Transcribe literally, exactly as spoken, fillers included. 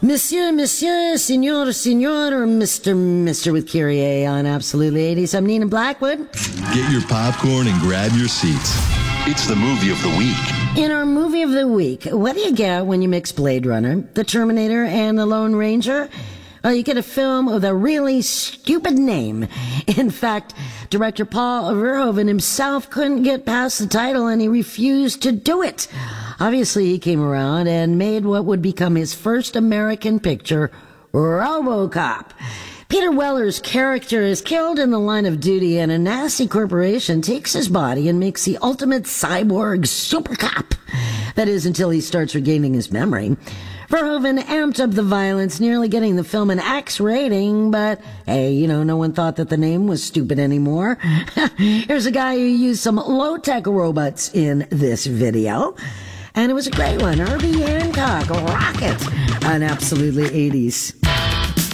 Monsieur, Monsieur, Signor, Signor, or Mister, Mister with Kyrie on Absolutely eighties. I'm Nina Blackwood. Get your popcorn and grab your seats. It's the movie of the week. In our movie of the week, what do you get when you mix Blade Runner, The Terminator, and The Lone Ranger? Well, you get a film with a really stupid name. In fact, director Paul Verhoeven himself couldn't get past the title, and he refused to do it. Obviously, he came around and made what would become his first American picture, RoboCop. Peter Weller's character is killed in the line of duty, and a nasty corporation takes his body and makes the ultimate cyborg super cop. That is, until he starts regaining his memory. Verhoeven amped up the violence, nearly getting the film an X rating, but hey, you know, no one thought that the name was stupid anymore. Here's a guy who used some low-tech robots in this video. And it was a great one. Herbie Hancock, Rocket, on Absolutely eighties.